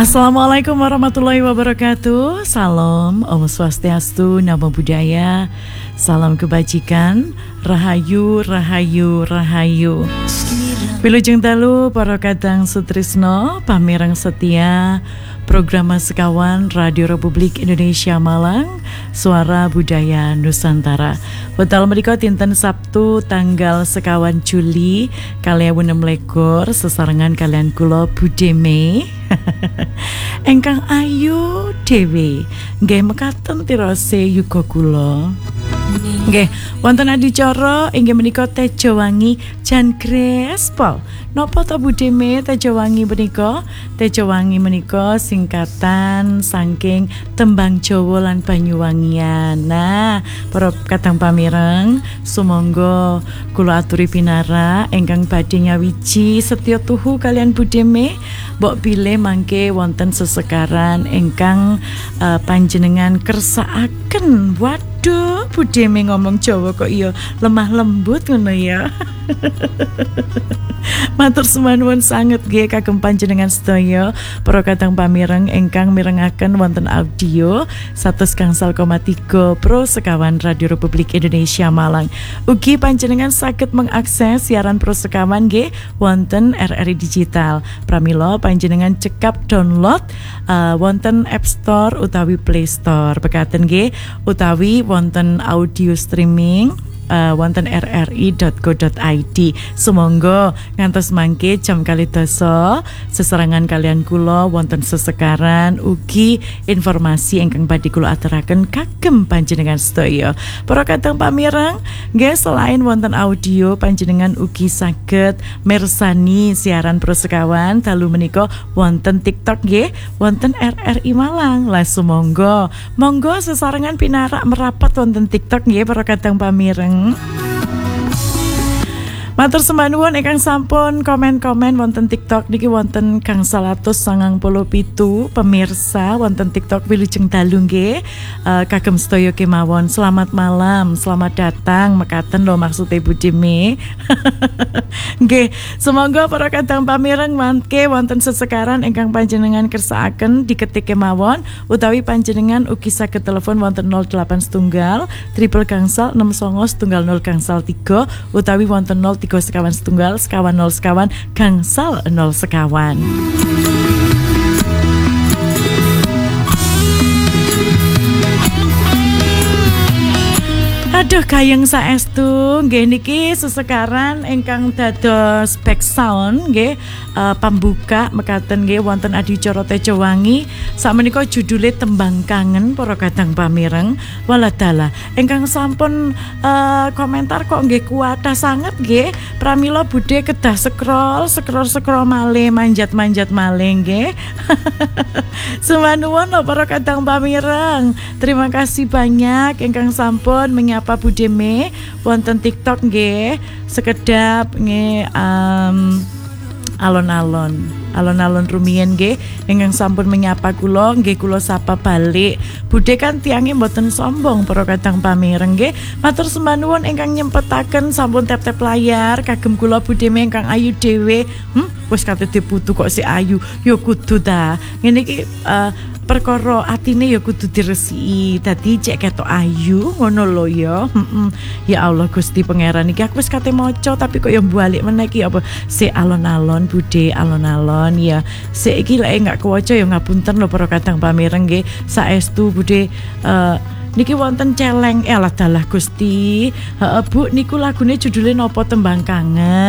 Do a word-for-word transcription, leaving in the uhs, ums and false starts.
Assalamualaikum warahmatullahi wabarakatuh. Salam, Om Swastiastu, Namo Buddhaya. Salam kebajikan, Rahayu, Rahayu, Rahayu. Wilujeng dalu para kadang sutrisno, pamireng setia program Sekawan Radio Republik Indonesia Malang, Suara Budaya Nusantara. Wekdal menika dinten Sabtu tanggal sekawan Juli kaliyan enem lekor sesarengan kalian kula Budeme. Engkang ayu dhewe nggih mekaten tirose yuga kula. Nggih, wonten adicara inggih menika Tejo Wangi Jan Grespol. Napa ta Budeme Tejo Wangi menika? Tejo Wangi menika singkatan saking tembang Jawa lan Banyuwangian. Nah, para kadang pamireng, sumangga kula aturi pinara ingkang badhe nyawiji setya tuhu kalian Budeme, mbok bilih mangke wonten sesekaran ingkang uh, panjenengan kersakaken. Waduh, Budeme ngomong Jawa kok iya lemah lembut ngono ya. Matur sumanuwun sanget nggih kagem panjenengan sedaya para kadang pamireng ingkang mirengaken wonten audio satus gangsal koma tiga Pro Sekawan Radio Republik Indonesia Malang. Ugi panjenengan saged mengakses siaran Pro Sekawan nggih wonten R R I Digital. Pramila panjenengan cekap download uh, wonten App Store utawi Play Store. Bekaten nggih utawi wonten audio streaming Uh, wonten r r i dot co dot i d. Sumangga ngantos mangke jam kalih dasa sesarengan kalian kula wonten sesekaran ugi informasi ingkang badhe kula aturaken kagem panjenengan sedaya. Para kadang pamireng, nggih selain wonten audio panjenengan ugi saged mirsani siaran Pro Sekawan dalu menika wonten TikTok nggih, wonten R R I Malang. Lah sumangga monggo sesarengan pinarak merapat wonten TikTok nggih para kadang pamireng. Matur sembahnuwun ingkang sampun komen-komen wonten TikTok niki wonten gangsal atus sangang puluh pitu pemirsa wonten TikTok wilujeng dalu nggih. Uh, kagem sedaya kemawon selamat malam, selamat datang mekaten lho maksude Budeme. Nggih, semoga para kadang pamireng mangke wonten sesekaran ingkang panjenengan kersakaken diketik kemawon utawi panjenengan ugi saged telepon wonten nol delapan setunggal triple gangsal enam songo setunggal nol gangsal tiga utawi wonten nol tiga sekawan setunggal sekawan nol sekawan gangsal nol sekawan. Aduh kayang saestu nggih niki sesekaran ingkang dados back sound nggih uh, pambuka mekaten nggih wonten adicara Tejo Wangi sakmenika judule Tembang Kangen para kadang pamireng. Waladala ingkang sampun uh, komentar kok nggih kuatah sanget nggih pramila budhe kedah scroll scroll scroll malih manjat-manjat malih nggih. Sumanuwun para kadang pamireng. Terima kasih banyak ingkang sampun menyapa Budeme wonten TikTok nggih sekedap nggih um, alon-alon alon-alon rumiyin nggih ingkang sampun menyapa kula nggih kula sapa balik. Budhe kan tiange mboten sombong para kadang pamireng nggih. Matur sembah nuwun ingkang nyempetaken sampun tap-tap layar kagem kula Budeme ingkang ayu dhewe. Hm wis kate diputu kok si ayu ya kudu ta. Ngene iki uh, perkara atine ya kudu diresiki. Dadi cek ketok ayu ngono lho ya. Heeh. Ya Allah Gusti Pangeran iki aku wis kate maca tapi kok ya balik meneh iki apa si alon-alon Budhe alon-alon ya. Sik iki lek enggak kewaca ya ngapunten lho para kadang pamireng nggih. Saestu Budhe uh, niki wonten celeng eh alah dalah Gusti. Heeh Bu niku lagune judule napa Tembang Kangen.